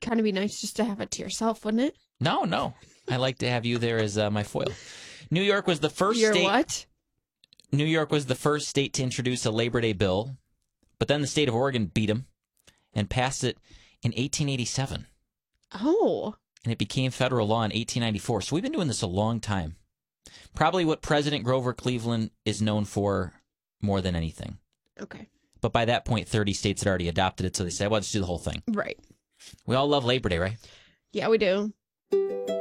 kind of be nice just to have it to yourself, wouldn't it? No. I like to have you there as my foil. New York was the first Your state. what? New York was the first state to introduce a Labor Day bill, but then the state of Oregon beat them and passed it in 1887. Oh. And it became federal law in 1894. So we've been doing this a long time. Probably what President Grover Cleveland is known for more than anything. Okay. But by that point, 30 states had already adopted it, so they said, well, let's do the whole thing. Right. We all love Labor Day, right? Yeah, we do.